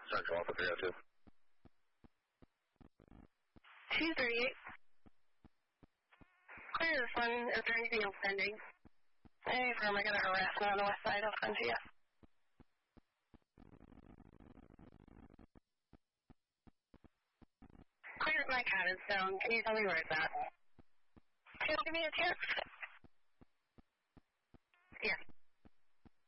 Central Alpha 302. 238. Clear this one. Is there anything else pending? Hey, firm, I got a harassment on the west side. I'll send to you. Clear my cat is down. Can you tell me where it's at? Can you give me a chance? Yeah.